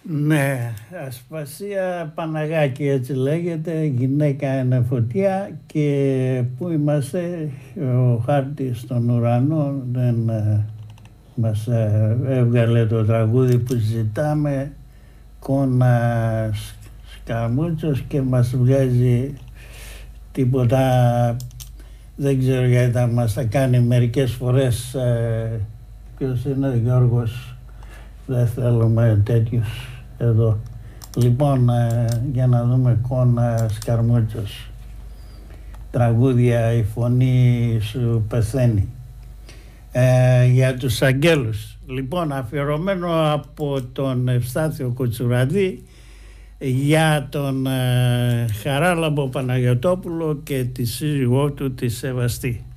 Ναι, Ασπασία Παναγάκη έτσι λέγεται, γυναίκα είναι φωτιά. Και πού είμαστε, ο χάρτης στον ουρανό δεν μας έβγαλε το τραγούδι που ζητάμε, Κώνα Σκαμούτσος, και μας βγάζει τίποτα, δεν ξέρω γιατί μας τα κάνει μερικές φορές. Ποιος είναι ο Γιώργος, δεν θέλουμε τέτοιους εδώ. Λοιπόν, για να δούμε, Κώνα Σκαρμούτσος, τραγούδια «Η φωνή σου πεθαίνει». Για τους αγγέλους, λοιπόν, αφιερωμένο από τον Ευστάθιο Κοτσουραδί για τον Χαράλαμπο Παναγιωτόπουλο και τη σύζυγό του τη Σεβαστή.